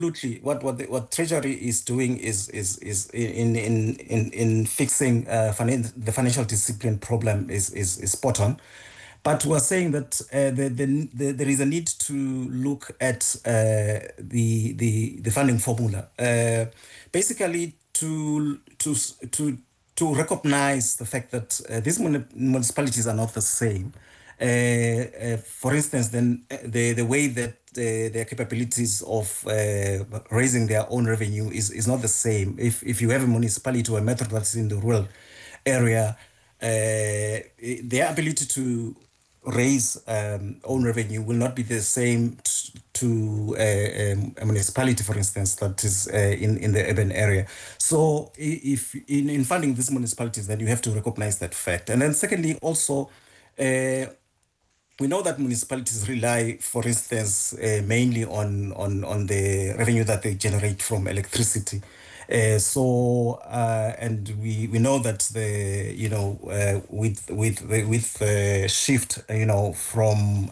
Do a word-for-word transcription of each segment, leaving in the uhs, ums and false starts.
absolutely. What what the, what Treasury is doing is is is in in in in fixing uh, finan- the financial discipline problem is is is spot on. But we're saying that uh, the, the, the, there is a need to look at uh, the, the the funding formula, uh, basically to to to to recognize the fact that uh, these municipalities are not the same. Uh, uh, for instance, then uh, the the way that uh, their capabilities of uh, raising their own revenue is is not the same. If if you have a municipality or a metro that's in the rural area, uh, their ability to raise um, own revenue will not be the same t- to uh, um, a municipality, for instance, that is uh, in, in the urban area. So if in, in funding these municipalities, then you have to recognize that fact. And then secondly, also, uh, we know that municipalities rely, for instance, uh, mainly on, on, on the revenue that they generate from electricity. Uh, so uh, and we, we know that the you know uh, with with the, with the shift you know from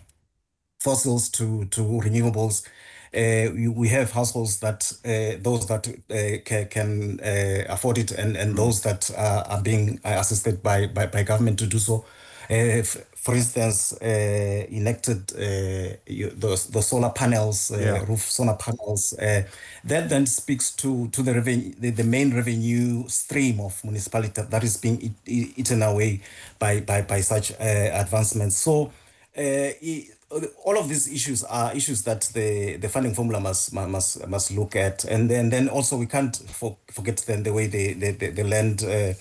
fossils to to renewables, uh, we, we have households that uh, those that uh, ca- can uh, afford it and, and those that are, are being assisted by, by by government to do so. Uh, f- for instance, uh, elected uh, you, the, the solar panels, uh, Yeah. roof solar panels. Uh, that then speaks to to the revenue, the, the main revenue stream of municipality that is being eat, eat- eaten away by by by such uh, advancements. So. Uh, i- all of these issues are issues that the, the funding formula must must must look at, and then then also we can't for, forget then the way the the, the, the land uh,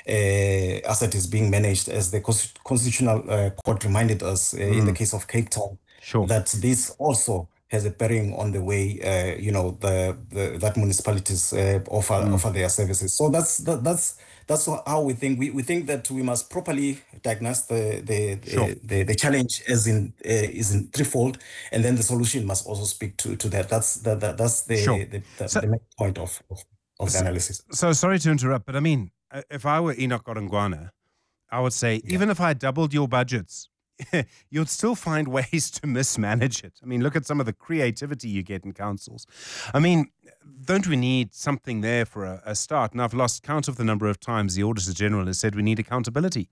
uh, asset is being managed, as the constitutional uh, court reminded us uh, in the Mm. case of Cape Town, Sure. that this also has a bearing on the way uh, you know the, the that municipalities uh, offer Mm. offer their services. So that's that, that's that's how we think. We, we think that we must properly diagnose the the Sure. the, the, the challenge as in uh, is in threefold, and then the solution must also speak to to that. That's that, that that's the Sure. the, the, So, the main point of of, of the so, analysis. so sorry to interrupt, but I mean, uh, if I were Enoch Godongwana, I would say, Yeah. even if I doubled your budgets, you'd still find ways to mismanage it. I mean, look at some of the creativity you get in councils. I mean, don't we need something there for a, a start? And I've lost count of the number of times the Auditor General has said we need accountability.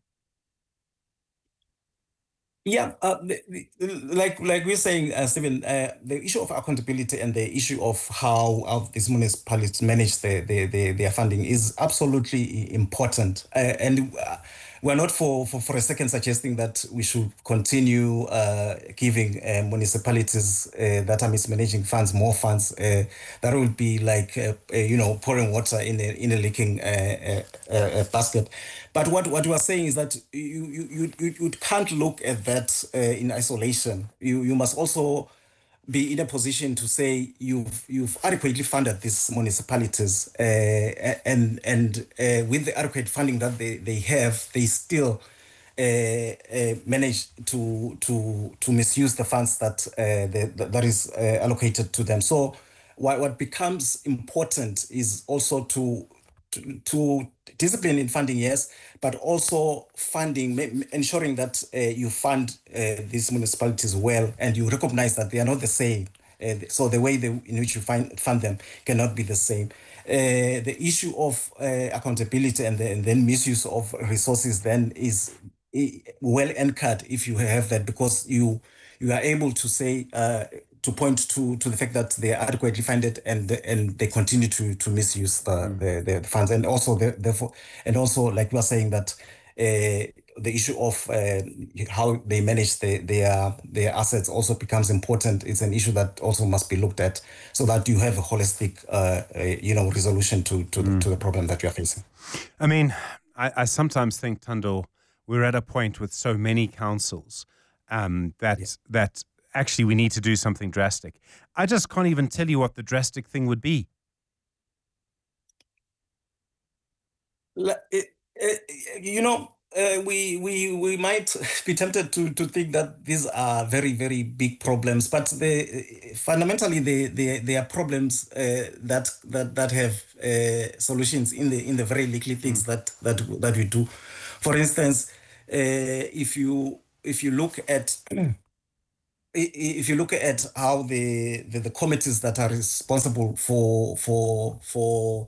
Yeah, uh, the, the, like like we're saying, uh, Stephen, uh, the issue of accountability and the issue of how, how these municipalities manage their, their, their, their funding is absolutely important. Uh, and uh, we're not for, for, for a second suggesting that we should continue uh, giving uh, municipalities uh, that are mismanaging funds more funds. Uh, that will be like, uh, uh, you know, pouring water in a, in a leaking uh, uh, uh, basket. But what, what we are saying is that you, you, you, you can't look at that uh, in isolation. You, you must also be in a position to say you've you've adequately funded these municipalities, uh, and and uh, with the adequate funding that they, they have, they still uh, uh, manage to to to misuse the funds that uh, the, that is uh, allocated to them. So what what becomes important is also to to, to discipline in funding, yes, but also funding, ensuring that uh, you fund uh, these municipalities well, and you recognize that they are not the same. Uh, so the way they, in which you find, fund them cannot be the same. Uh, the issue of uh, accountability and, the, and then misuse of resources then is well anchored if you have that, because you you are able to say uh, to point to to the fact that they are adequately funded, and and they continue to to misuse the mm. the, the funds, and also the, therefore and also like we are saying that uh, the issue of uh, how they manage the, their their assets also becomes important. It's an issue that also must be looked at, so that you have a holistic uh, uh, you know resolution to to, mm. the, to the problem that you are facing. I mean, I, I sometimes think, Thando, we're at a point with so many councils um, that yeah. that actually we need to do something drastic. I just can't even tell you what the drastic thing would be. You know, uh, we we we might be tempted to to think that these are very very big problems, but they fundamentally they they, they are problems uh, that that that have uh, solutions in the in the very little things mm. that that that we do. For instance, uh, if you if you look at if you look at how the, the, the committees that are responsible for for for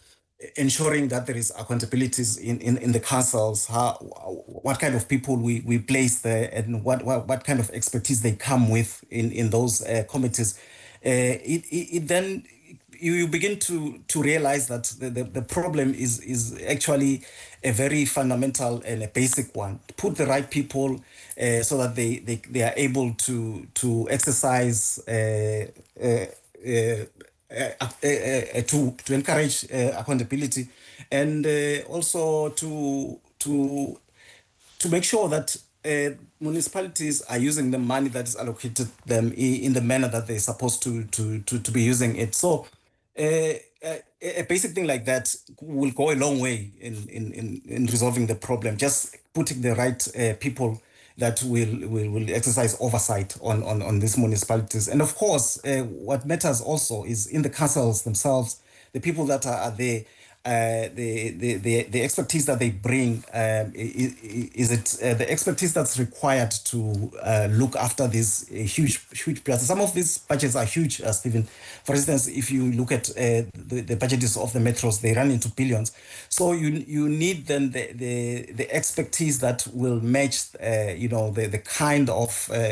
ensuring that there is accountabilities in, in, in the councils, how what kind of people we, we place there, and what, what what kind of expertise they come with in, in those uh, committees, uh, it, it, it then you, you begin to to realize that the, the, the problem is is actually a very fundamental and a basic one. Put the right people uh, so that they, they, they are able to to exercise uh, uh, uh, Uh, uh, uh, to to encourage uh, accountability, and uh, also to to to make sure that uh, municipalities are using the money that is allocated them in, in the manner that they're supposed to to to, to be using it. So uh, a, a basic thing like that will go a long way in in in, in resolving the problem. Just putting the right uh, people that will, will will exercise oversight on, on, on these municipalities. And of course, uh, what matters also is in the councils themselves, the people that are, are there, uh, the, the, the, the expertise that they bring, um, is, is it uh, the expertise that's required to uh, look after these uh, huge, huge budgets? Some of these budgets are huge, uh, Stephen. For instance, if you look at uh, the, the budgets of the metros, they run into billions. So you you need then the, the, the expertise that will match, uh, you know, the, the kind of, uh,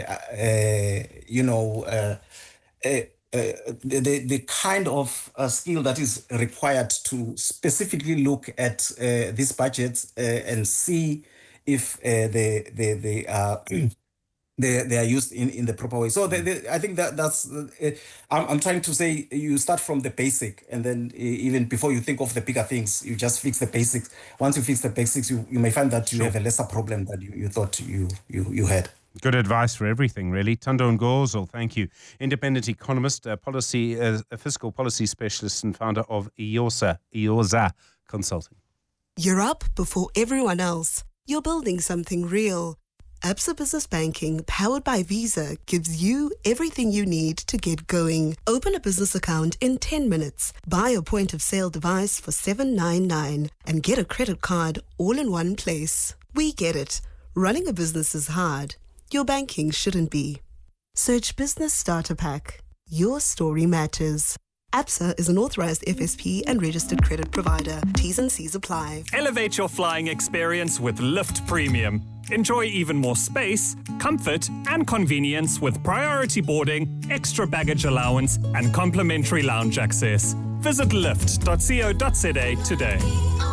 uh, you know, uh, uh, Uh, the, the kind of uh, skill that is required to specifically look at uh, these budgets uh, and see if uh, they they they are they they are used in, in the proper way. So they, they, I think that that's uh, I'm I'm trying to say you start from the basic, and then uh, even before you think of the bigger things, you just fix the basics. Once you fix the basics, you, you may find that you Sure. have a lesser problem than you, you thought you you you had. Good advice for everything, really. Thando Ngozo, thank you. Independent economist, uh, policy, uh, a fiscal policy specialist, and founder of IOSA, IOSA Consulting. You're up before everyone else. You're building something real. Absa Business Banking, powered by Visa, gives you everything you need to get going. Open a business account in ten minutes. Buy a point-of-sale device for seven ninety-nine and get a credit card all in one place. We get it. Running a business is hard. Your banking shouldn't be. Search Business Starter Pack. Your story matters. Absa is an authorized F S P and registered credit provider. T's and C's apply. Elevate your flying experience with Lift Premium. Enjoy even more space, comfort, and convenience with priority boarding, extra baggage allowance, and complimentary lounge access. Visit lift dot co dot za today.